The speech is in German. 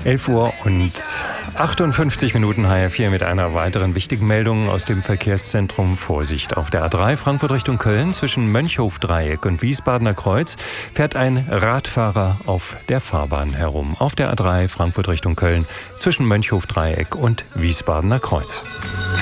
11 Uhr und 58 Minuten HR4 mit einer weiteren wichtigen Meldung aus dem Verkehrszentrum. Vorsicht auf der A3 Frankfurt Richtung Köln zwischen Mönchhofdreieck und Wiesbadener Kreuz fährt ein Radfahrer auf der Fahrbahn herum. Auf der A3 Frankfurt Richtung Köln zwischen Mönchhofdreieck und Wiesbadener Kreuz.